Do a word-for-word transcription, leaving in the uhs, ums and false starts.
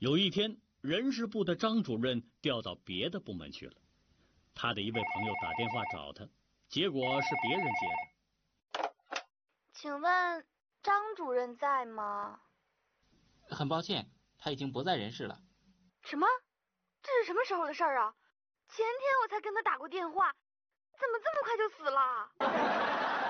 有一天，人事部的张主任调到别的部门去了，他的一位朋友打电话找他，结果是别人接的。 请问张主任在吗？ 很抱歉，他已经不在人世了。 什么？这是什么时候的事儿啊？前天我才跟他打过电话，怎么这么快就死了？